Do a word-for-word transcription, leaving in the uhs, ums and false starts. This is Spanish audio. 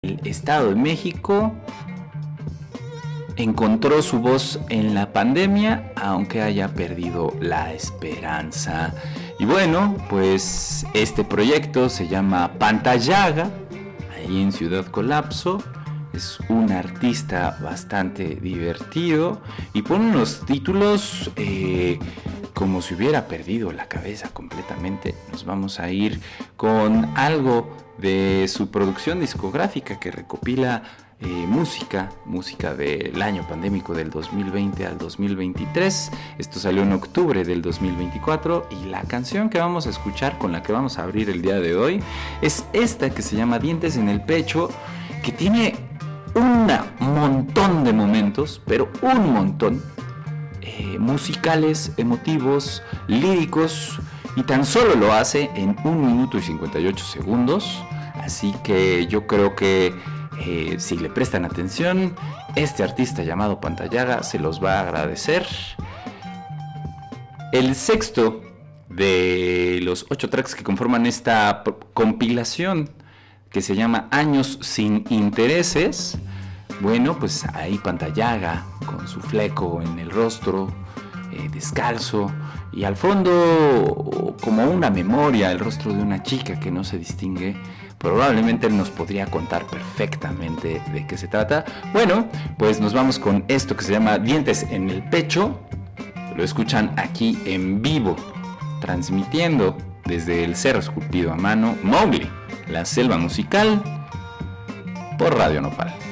el Estado de México encontró su voz en la pandemia, aunque haya perdido la esperanza. Y bueno, pues este proyecto se llama Pantallaga, ahí en Ciudad Colapso. Es un artista bastante divertido y pone unos títulos eh, como si hubiera perdido la cabeza completamente. Nos vamos a ir con algo de su producción discográfica que recopila eh, música, música del año pandémico del dos mil veinte al dos mil veintitrés. Esto salió en octubre del dos mil veinticuatro y la canción que vamos a escuchar, con la que vamos a abrir el día de hoy, es esta que se llama Dientes en el Pecho, que tiene un montón de momentos, pero un montón, eh, musicales, emotivos, líricos, y tan solo lo hace en un minuto y cincuenta y ocho segundos. Así que yo creo que eh, si le prestan atención, este artista llamado Pantallaga se los va a agradecer. El sexto de los ocho tracks que conforman esta compilación, que se llama Años sin Intereses. Bueno, pues ahí Pantallaga con su fleco en el rostro, eh, descalzo, y al fondo como una memoria, el rostro de una chica que no se distingue. Probablemente él nos podría contar perfectamente de qué se trata. Bueno, pues nos vamos con esto que se llama Dientes en el Pecho. Lo escuchan aquí en vivo, transmitiendo desde el Cerro Esculpido a Mano, Mowgli, la selva musical, por Radio Nopal.